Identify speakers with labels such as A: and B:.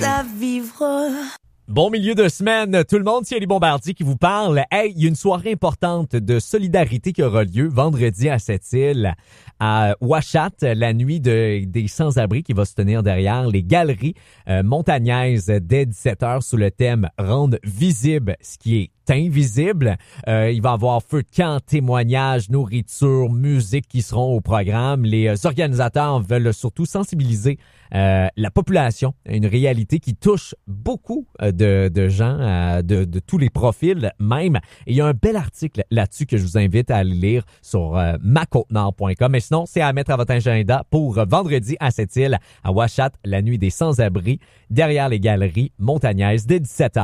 A: à vivre.
B: Bon milieu de semaine, tout le monde, c'est Elie Bombardier qui vous parle. Hey, il y a une soirée importante de solidarité qui aura lieu vendredi à Sept-Îles, à Ouachat, la nuit des sans-abri qui va se tenir derrière les galeries montagnaises dès 17h sous le thème « Rendre visible ce qui est invisible ». Il va y avoir feu de camp, témoignages, nourriture, musique qui seront au programme. Les organisateurs veulent surtout sensibiliser la population à une réalité qui touche beaucoup de gens, de tous les profils même. Et il y a un bel article là-dessus que je vous invite à aller lire sur macotenord.com. Mais sinon, c'est à mettre à votre agenda pour vendredi à Sept-Îles, à Ouachat, la nuit des sans-abri, derrière les galeries montagnaises dès 17h.